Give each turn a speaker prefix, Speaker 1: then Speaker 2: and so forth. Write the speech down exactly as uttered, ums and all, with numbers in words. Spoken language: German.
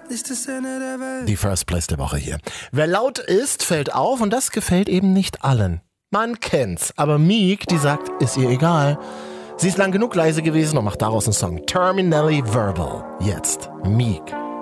Speaker 1: nicht das Ende der Welt.
Speaker 2: Die First Place der Woche hier. Wer laut ist, fällt auf und das gefällt eben nicht allen. Man kennt's, aber Meek, die sagt, ist ihr egal. Sie ist lang genug leise gewesen und macht daraus einen Song. Terminally Verbal. Jetzt Meek.